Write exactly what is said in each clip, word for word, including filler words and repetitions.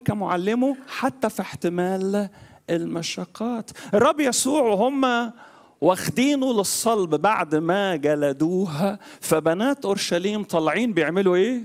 كمعلمه حتى في احتمال المشقات. الرب يسوع وهم واخدينه للصلب بعد ما جلدوها، فبنات أورشليم طالعين بيعملوا ايه؟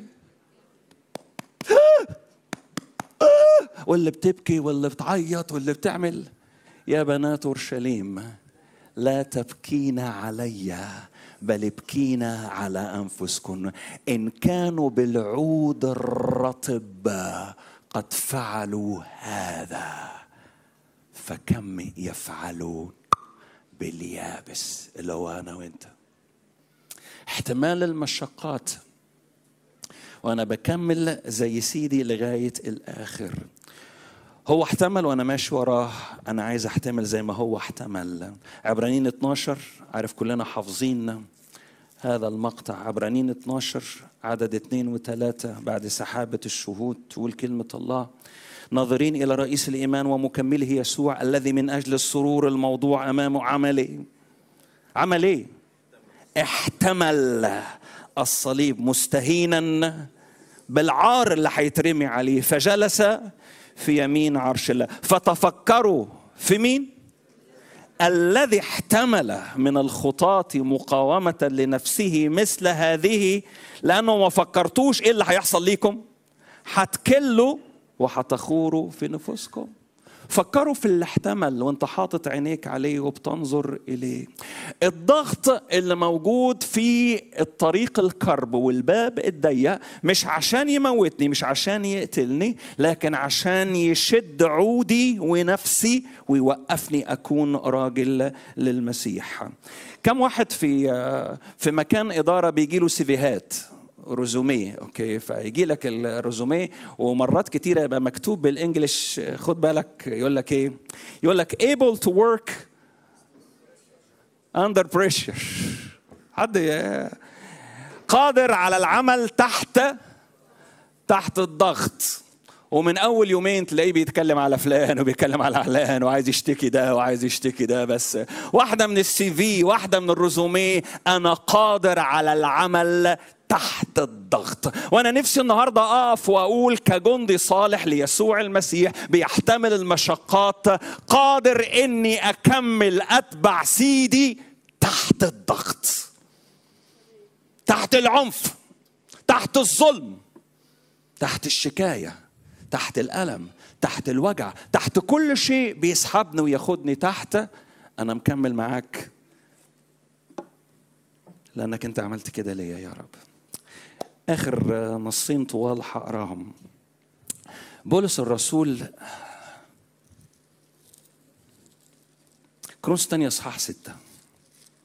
واللي بتبكي واللي بتعيط واللي بتعمل. يا بنات أورشليم لا تبكين علي بل ابكينا على أنفسكن، إن كانوا بالعود الرطب قد فعلوا هذا فكم يفعلون باليابس، اللي هو أنا وإنت. احتمال المشقات وأنا بكمل زي سيدي لغاية الآخر. هو احتمل وأنا ماشي وراه، أنا عايز احتمل زي ما هو احتمل. عبرانيين اتناشر، عارف كلنا حافظين هذا المقطع. عبرانيين اتناشر عدد اثنين وثلاثة، بعد سحابة الشهود تقول كلمة الله: ناظرين إلى رئيس الإيمان ومكمله يسوع الذي من أجل السرور الموضوع أمامه عمل إيه؟ عمل إيه؟ احتمل الصليب مستهينا بالعار اللي هيترمي عليه، فجلس في يمين عرش الله. فتفكروا في مين؟ الذي احتمل من الخطاة مقاومة لنفسه مثل هذه، لأنه ما فكرتوش إيه اللي هيحصل ليكم، هتكلوا وهتخوروا في نفوسكم. فكروا في اللي احتمل وانت حاطط عينيك عليه وبتنظر إليه. الضغط اللي موجود في الطريق الكرب والباب الضيق مش عشان يموتني، مش عشان يقتلني، لكن عشان يشد عودي ونفسي ويوقفني أكون راجل للمسيح. كم واحد في في مكان إدارة بيجيله سيفيهات رزوميه، اوكي، فيجي لك الرزوميه ومرات كتيره يبقى مكتوب بالانجلش، خد بالك، يقول لك ايه؟ يقول لك able to work under pressure، حد قادر على العمل تحت تحت الضغط. ومن اول يومين تلاقيه بيتكلم على فلان وبيتكلم على علان وعايز يشتكي ده وعايز يشتكي ده، بس واحده من السي في، واحده من الرزوميه: انا قادر على العمل تحت الضغط. وانا نفسي النهارده اقف واقول كجندي صالح ليسوع المسيح بيحتمل المشقات، قادر اني اكمل اتبع سيدي تحت الضغط، تحت العنف، تحت الظلم، تحت الشكايه، تحت الألم، تحت الوجع، تحت كل شيء بيسحبني وياخدني تحت. أنا مكمل معاك لأنك أنت عملت كده ليا يا رب. آخر نصين طوال هقراهم. بولس الرسول، كورنثوس الثانية اصحاح ستة.